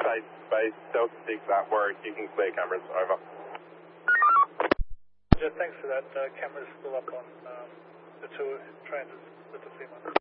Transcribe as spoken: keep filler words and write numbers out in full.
Site Space, Delta six at Warwick, you can clear cameras, over. Yeah, thanks for that. Uh, cameras still up on um, the two transits with the female.